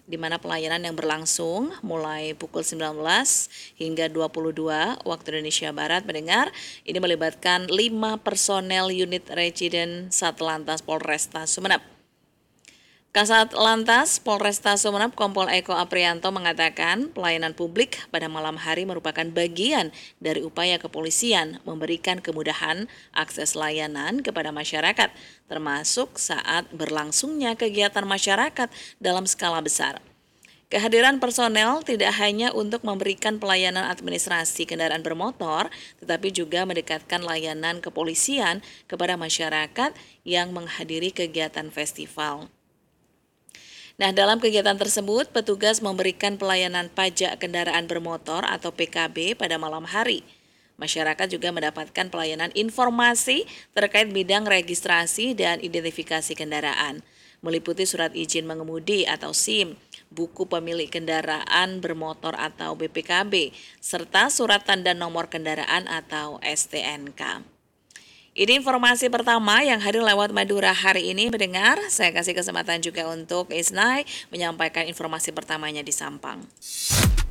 di mana pelayanan yang berlangsung mulai pukul 19 hingga 22 waktu Indonesia Barat mendengar ini melibatkan 5 personel unit Residen Satlantas Polresta Sumeneb. Kasat Lantas Polresta Sumeneb Kompol Eko Aprianto mengatakan pelayanan publik pada malam hari merupakan bagian dari upaya kepolisian memberikan kemudahan akses layanan kepada masyarakat, termasuk saat berlangsungnya kegiatan masyarakat dalam skala besar. Kehadiran personel tidak hanya untuk memberikan pelayanan administrasi kendaraan bermotor, tetapi juga mendekatkan layanan kepolisian kepada masyarakat yang menghadiri kegiatan festival. Nah, dalam kegiatan tersebut, petugas memberikan pelayanan pajak kendaraan bermotor atau PKB pada malam hari. Masyarakat juga mendapatkan pelayanan informasi terkait bidang registrasi dan identifikasi kendaraan, meliputi surat izin mengemudi atau SIM, buku pemilik kendaraan bermotor atau BPKB, serta surat tanda nomor kendaraan atau STNK. Ini informasi pertama yang hadir lewat Madura hari ini mendengar. Saya kasih kesempatan juga untuk Isnai menyampaikan informasi pertamanya di Sampang.